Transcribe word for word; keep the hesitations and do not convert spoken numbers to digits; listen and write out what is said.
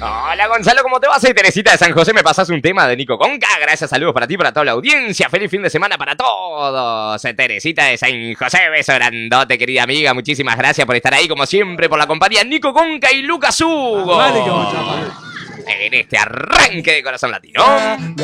Hola Gonzalo, ¿cómo te va? Soy Teresita de San José, me pasas un tema de Nico Conca. Gracias, saludos para ti, para toda la audiencia. Feliz fin de semana para todos. Teresita de San José, beso grandote, querida amiga. Muchísimas gracias por estar ahí, como siempre, por la compañía. Nico Conca y Lucas Hugo. Vale, que mucho, vale. En este arranque de Corazón Latino.